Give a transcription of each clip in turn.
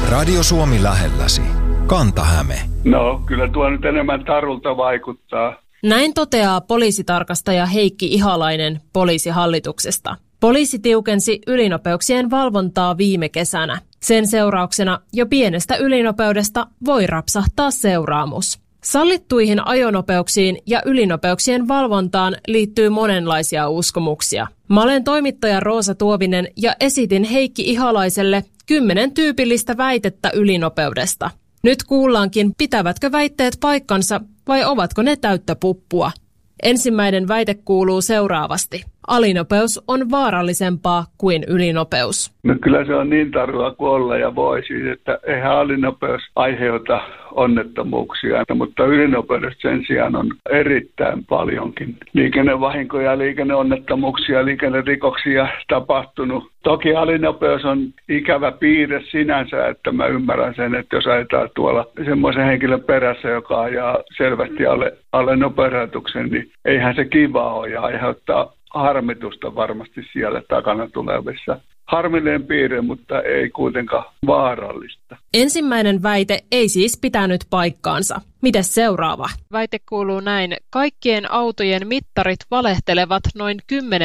Radio Suomi lähelläsi. Kanta-Häme. No, kyllä tuo nyt enemmän tarulta vaikuttaa. Näin toteaa poliisitarkastaja Heikki Ihalainen Poliisihallituksesta. Poliisi tiukensi ylinopeuksien valvontaa viime kesänä. Sen seurauksena jo pienestä ylinopeudesta voi rapsahtaa seuraamus. Sallittuihin ajonopeuksiin ja ylinopeuksien valvontaan liittyy monenlaisia uskomuksia. Mä olen toimittaja Roosa Tuovinen ja esitin Heikki Ihalaiselle 10 tyypillistä väitettä ylinopeudesta. Nyt kuullaankin, pitävätkö väitteet paikkansa vai ovatko ne täyttä puppua. Ensimmäinen väite kuuluu seuraavasti. Alinopeus on vaarallisempaa kuin ylinopeus. No kyllä se on niin tarua kuin olla ja voi siis, että eihän alinopeus aiheuta onnettomuuksia, mutta ylinopeudesta sen sijaan on erittäin paljonkin liikennevahinkoja, liikenneonnettomuuksia, liikennerikoksia tapahtunut. Toki alinopeus on ikävä piirre sinänsä, että mä ymmärrän sen, että jos ajetaan tuolla semmoisen henkilön perässä, joka ajaa selvästi alle nopeusrajoituksen, niin eihän se kiva ole ja aiheuttaa harmitusta varmasti siellä takana tulevissa. Harmillinen piirre, mutta ei kuitenkaan vaarallista. Ensimmäinen väite ei siis pitänyt paikkaansa. Mites seuraava? Väite kuuluu näin. Kaikkien autojen mittarit valehtelevat noin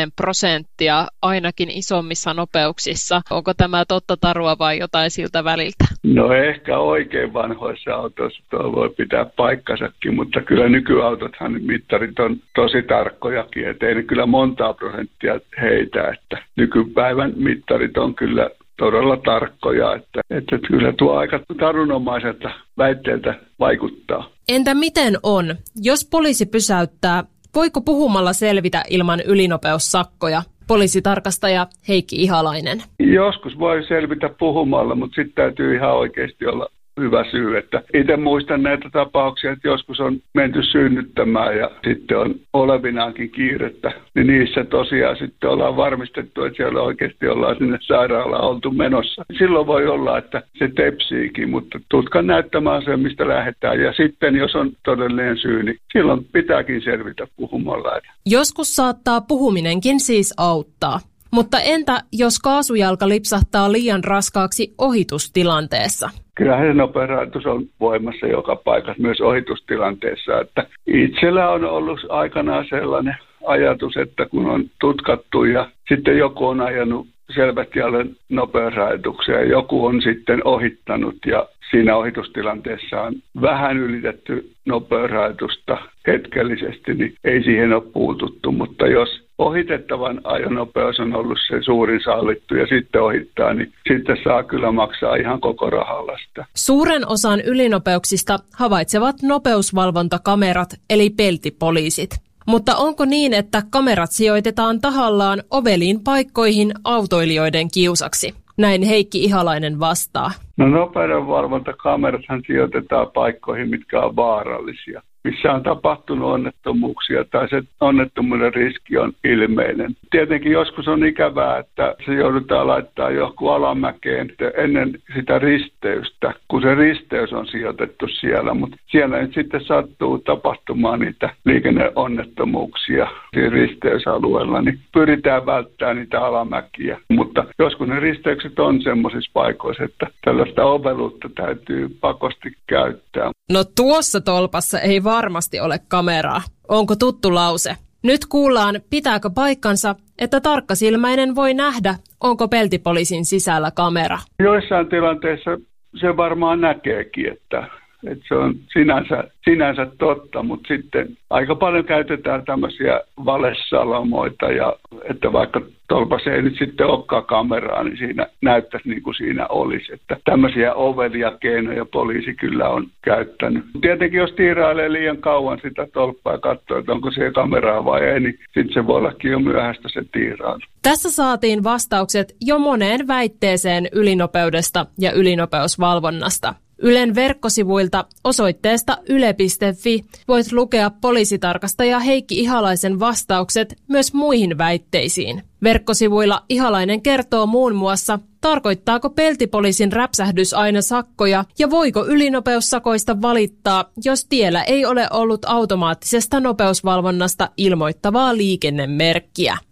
10% ainakin isommissa nopeuksissa. Onko tämä totta tarua vai jotain siltä väliltä? No ehkä oikein vanhoissa autoissa tuo voi pitää paikkansakin, mutta kyllä nykyautothan mittarit on tosi tarkkojakin. Et ei ne kyllä montaa prosenttia heitä, että nykypäivän mittarit on kyllä todella tarkkoja, että kyllä tuo aika tarunomaiselta väitteeltä vaikuttaa. Entä miten on? Jos poliisi pysäyttää, voiko puhumalla selvitä ilman ylinopeussakkoja? Poliisitarkastaja Heikki Ihalainen. Joskus voi selvitä puhumalla, mutta sitten täytyy ihan oikeasti olla hyvä syy. Että itse muistan näitä tapauksia, että joskus on menty synnyttämään ja sitten on olevinaankin kiirettä. Niin niissä tosiaan sitten ollaan varmistettu, että siellä oikeasti ollaan sinne sairaalaan oltu menossa. Silloin voi olla, että se tepsiikin, mutta tutkan näyttämään sen, mistä lähdetään. Ja sitten, jos on todellinen syy, niin silloin pitääkin selvitä puhumalla. Joskus saattaa puhuminenkin siis auttaa. Mutta entä jos kaasujalka lipsahtaa liian raskaaksi ohitustilanteessa? Kyllähän se nopeusrajoitus on voimassa joka paikassa, myös ohitustilanteessa. Että itsellä on ollut aikanaan sellainen ajatus, että kun on tutkattu ja sitten joku on ajanut selvästi alle nopeusrajoituksia ja joku on sitten ohittanut ja siinä ohitustilanteessa on vähän ylitetty nopeusrajoitusta hetkellisesti, niin ei siihen ole puututtu. Mutta jos ohitettavan ajonopeus on ollut se suurin sallittu ja sitten ohittaa, niin sitten saa kyllä maksaa ihan koko rahalla sitä. Suuren osan ylinopeuksista havaitsevat nopeusvalvontakamerat eli peltipoliisit. Mutta onko niin, että kamerat sijoitetaan tahallaan oveliin paikkoihin autoilijoiden kiusaksi? Näin Heikki Ihalainen vastaa. No nopeudenvalvontakamerathan sijoitetaan paikkoihin, mitkä on vaarallisia. Missä on tapahtunut onnettomuuksia tai se onnettomuuden riski on ilmeinen. Tietenkin joskus on ikävää, että se joudutaan laittaa joku alamäkeen ennen sitä risteystä, kun se risteys on sijoitettu siellä. Mutta siellä nyt sitten sattuu tapahtumaan niitä liikenneonnettomuuksia siinä risteysalueella, niin pyritään välttämään niitä alamäkiä. Mutta joskus ne risteykset on semmoisissa paikoissa, että tällaista oveluutta täytyy pakosti käyttää. No tuossa tolpassa ei varmasti ole kameraa. Onko tuttu lause? Nyt kuullaan, pitääkö paikkansa, että tarkkasilmäinen voi nähdä, onko peltipoliisin sisällä kamera. Joissain tilanteissa se varmaan näkeekin, että se on sinänsä totta, mutta sitten aika paljon käytetään tämmöisiä valesalamoita ja että vaikka tolpassa ei nyt sitten olekaan kameraa, niin siinä näyttäisi niin kuin siinä olisi. Että tämmöisiä ovelia keinoja poliisi kyllä on käyttänyt. Tietenkin jos tiirailee liian kauan sitä tolppaa ja katsoo, että onko siellä kameraa vai ei, niin sitten se voi ollakin jo myöhäistä se tiirailu. Tässä saatiin vastaukset jo moneen väitteeseen ylinopeudesta ja ylinopeusvalvonnasta. Ylen verkkosivuilta osoitteesta yle.fi voit lukea poliisitarkastaja Heikki Ihalaisen vastaukset myös muihin väitteisiin. Verkkosivuilla Ihalainen kertoo muun muassa, tarkoittaako peltipoliisin räpsähdys aina sakkoja ja voiko ylinopeussakoista valittaa, jos tiellä ei ole ollut automaattisesta nopeusvalvonnasta ilmoittavaa liikennemerkkiä.